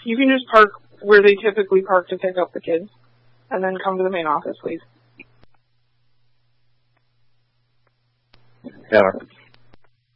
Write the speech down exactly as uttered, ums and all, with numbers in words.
You can just park where they typically park to pick up the kids, and then come to the main office, please. Yeah.